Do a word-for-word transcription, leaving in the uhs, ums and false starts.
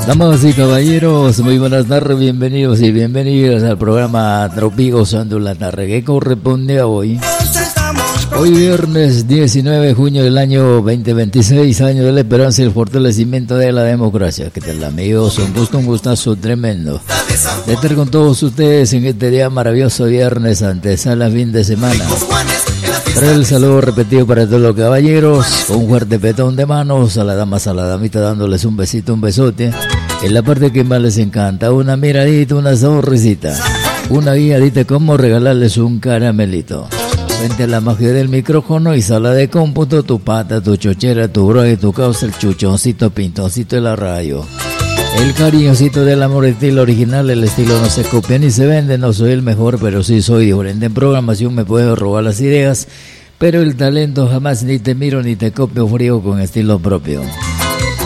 Damas y caballeros, muy buenas tardes, bienvenidos y bienvenidas al programa Tropico Santo la tarde que corresponde a hoy. Hoy viernes diecinueve de junio del año veinte veintiséis, año de la esperanza y el fortalecimiento de la democracia. Que tal, amigos? Un gusto, un gustazo tremendo de estar con todos ustedes en este día maravilloso viernes, antesala fin de semana. Trae el saludo repetido para todos los caballeros, con un fuerte petón de manos, a las damas, a la damita dándoles un besito, un besote. En la parte que más les encanta, una miradita, una sonrisita, una guiadita, como regalarles un caramelito. Frente a la magia del micrófono y sala de cómputo, tu pata, tu chochera, tu bro y tu causa, el chuchoncito, pintoncito de la radio. El cariñosito del amor, estilo original, el estilo no se copia ni se vende, no soy el mejor, pero sí soy diferente en programación, me puedo robar las ideas, pero el talento jamás ni te miro ni te copio frío con estilo propio.